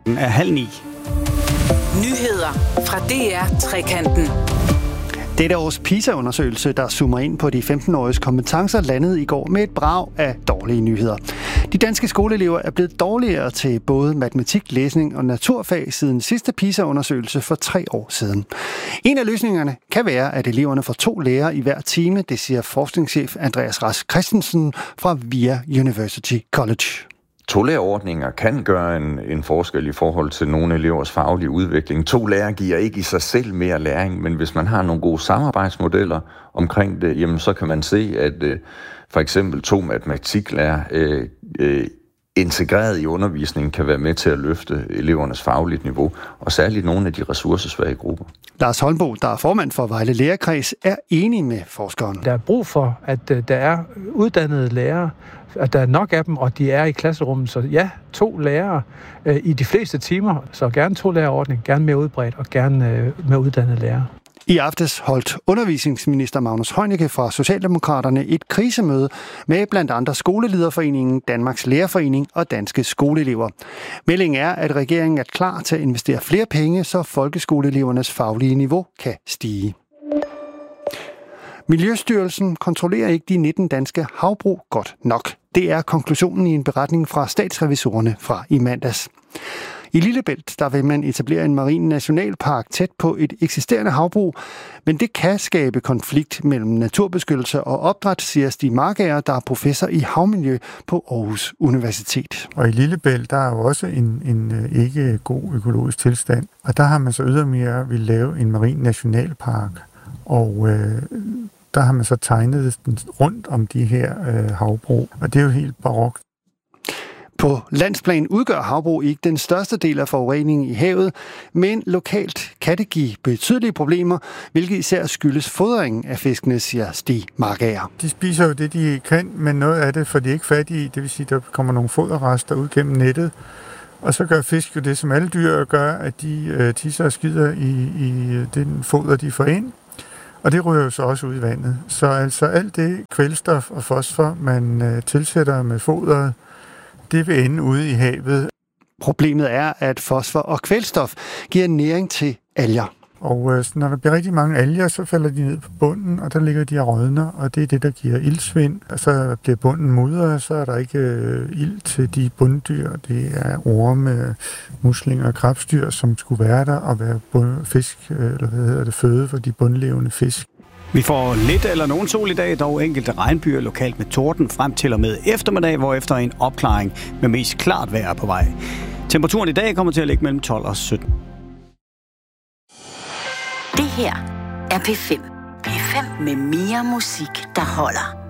er 8:30. Nyheder fra DR Trekanten. Dette års PISA-undersøgelse, der zoomer ind på de 15-åriges kompetencer, landede i går med et brag af dårlige nyheder. De danske skoleelever er blevet dårligere til både matematik, læsning og naturfag siden sidste PISA-undersøgelse for 3 år siden. En af løsningerne kan være, at eleverne får 2 lærere i hver time, det siger forskningschef Andreas Rask Christensen fra VIA University College. 2-lærerordninger kan gøre en forskel i forhold til nogle elevers faglige udvikling. 2 lærere giver ikke i sig selv mere læring, men hvis man har nogle gode samarbejdsmodeller omkring det, jamen så kan man se, at for eksempel 2 matematiklærer integreret i undervisningen kan være med til at løfte elevernes faglige niveau, og særligt nogle af de ressourcesvage grupper. Lars Holmbo, der er formand for Vejle Lærerkreds, er enig med forskeren. Der er brug for, at der er uddannede lærere, at der er nok af dem, og de er i klasserummet. Så ja, 2 lærere i de fleste timer, så gerne 2-lærerordning, gerne mere udbredt og gerne med uddannede lærere. I aftes holdt undervisningsminister Magnus Heunicke fra Socialdemokraterne et krisemøde med blandt andre Skolelederforeningen, Danmarks Lærerforening og Danske Skoleelever. Meldingen er, at regeringen er klar til at investere flere penge, så folkeskoleelevernes faglige niveau kan stige. Miljøstyrelsen kontrollerer ikke de 19 danske havbrug godt nok. Det er konklusionen i en beretning fra statsrevisorerne fra i mandags. I Lillebælt, der vil man etablere en marin nationalpark tæt på et eksisterende havbrug, men det kan skabe konflikt mellem naturbeskyttelse og opdræt, siger Stig Markager, der er professor i havmiljø på Aarhus Universitet. Og i Lillebælt, der er jo også en ikke god økologisk tilstand, og der har man så ydermere vil lave en marin nationalpark, og der har man så tegnet den rundt om de her havbrug, og det er jo helt barokt. På landsplan udgør havbrug ikke den største del af forureningen i havet, men lokalt kan det give betydelige problemer, hvilket især skyldes fodringen af fiskene, siger Stig Markager. De spiser jo det, de kan, men noget af det får de ikke fat i. Det vil sige, der kommer nogle foderrester ud gennem nettet, og så gør fisk jo det, som alle dyr gør, at de tisser og skider i den foder, de får ind. Og det ryger jo så også ud i vandet. Så altså alt det kvælstof og fosfor, man tilsætter med foderet, det vil ende ude i havet. Problemet er, at fosfor og kvælstof giver næring til alger. Og når der bliver rigtig mange alger, så falder de ned på bunden, og der ligger de og rådner, og det er det, der giver iltsvind. Og så bliver bunden mudret, så er der ikke ild til de bunddyr. Det er orme, muslinger og krebsdyr, som skulle være der og være fisk, eller føde for de bundlevende fisk. Vi får lidt eller nogen sol i dag, dog enkelte regnbyer lokalt med torden frem til og med eftermiddag, hvorefter en opklaring med mest klart vejr på vej. Temperaturen i dag kommer til at ligge mellem 12 og 17. Det her er P5. P5 med mere musik, der holder.